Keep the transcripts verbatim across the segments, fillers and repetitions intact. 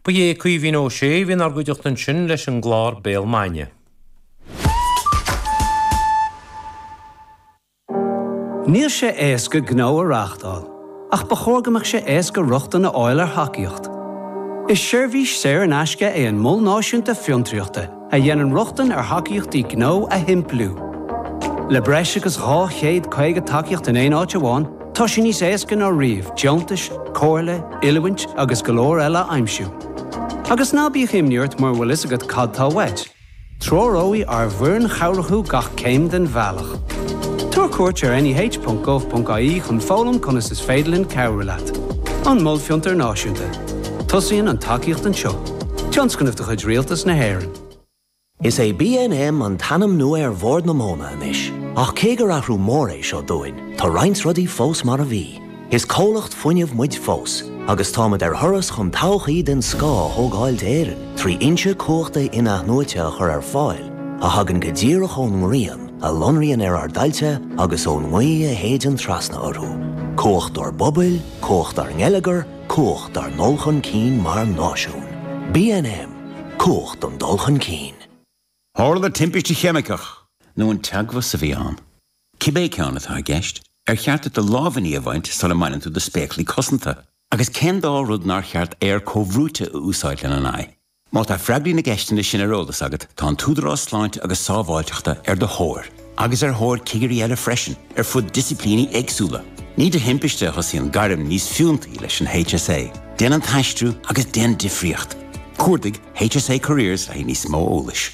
Bu é cuihín ó sé hín ar gúideocht an sin leis an glár béal maine. Níl sé éasca gná a reachtáil, ach ba chógamach sé éasca ruchta na áil ar hacaíocht. Is seirbhís séir an aisce é an mol náisiúnta fiontriachta a dhéanann ruchtan ar hacaíochtaí gná a himplú. Le breis agus dhá chéad chuige takeíocht in éon áit amháin, tá sin níos éasca ná riamh, deontais, cóirle, ilmhaint agus go leor eile aimsiú. Agus ná bíodh imniúirt mar bhfuil is agad cadtá weit. Tróróí ar bhuireann chomhrathú gach céim den bhealach. Tuair cuairt ar n h dot gov dot I E chun fólam conas is féidirlinn cabhralat. An mol fiontar náisiúnta. Tosaíonn an takeíocht an seo. Tionscannamh de chuid rialtas na hÉireann. Is é B N M an tanam nua ar bhór na móna inis. Ach cé gur athrú mór é seo dúin, tá roinnt rudaí fós mar a bhí. Is cólacht fuinneamh muid fós, agus támad ar thuras chun todhchaí den scá thógáilt éireann, trí inse cóachta ina nuaite a chur ar fáil, a hagann go ddíreach ón rian, a lonraíonn ar ar dailte agus ón ngaí a héad an trasna orthú. Cócht ar bobail, cócht ar ngeileagar, cócht ar nolchan cín mar náisiún. B N M, cócht an dulchan cín. Hála timpiste cheamicach, nó an teagmha sa bhí an. Cibé ceanna tá gceist, ar cheartta de lábhaní a bhaint sal mainan tú de spéclaí cosanta, agus cén dá rud nar cheart ar cóhrúte a úsáid lena ná. Má tá freagraí na gceistena sin arólas agat, tá an túdarrá sláinte agus sábháilteachta ar do thóir, agus ar thóir cigarí eile freisin, ar fud disciplíní agsúla. Ní de himpiste chus í an garim níos fiúntaí leis an H S A, den an taistrú agus den difriocht. Cuardaigh H S A Careers a níos mó ólais.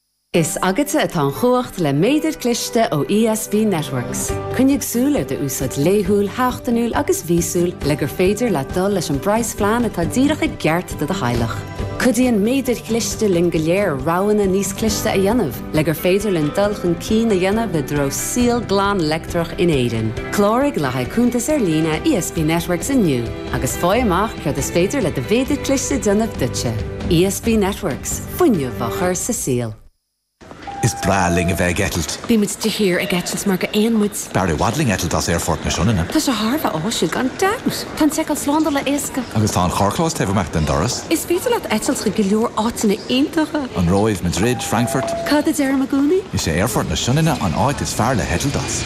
Is agate atá an chuacht le méidir cliste ó E S B Networks. Cunneag súil ar de úsad léthúil, háachtanúil agus vísúil le gur féidir le dul leis an brais flean atá díreacha geart de de heilech. Cudíon méidir cliste lin go léir ráhanna níos cliste a dhéanamh, le gur féidir lin dulchan cín a dhéanamh be dro síl glán lectrach in éidean. Clórig le haicúntas ar lína E S B Networks inniu, agus fáil amach chuir is féidir le de bhéidir cliste déanamh dute. E S B Networks, fuinneamh a chur sa síl. Is braling a bheith getalt. Bí muid de hir a getalt mar go éonmuid. Barry wadling getalt as airfort na siúna. Tá sé Harbh áisiú gan daus. Tá teáil slánda le éasca. Agus tá an chorchlás tefamach den doras. Is féidir le etalt go leor átainna aontacha. An Roimh, Madrid, Frankfurt. Cad a deir a gúnaí? Is sé airfort na siúna an áit is fearr le hetalt as.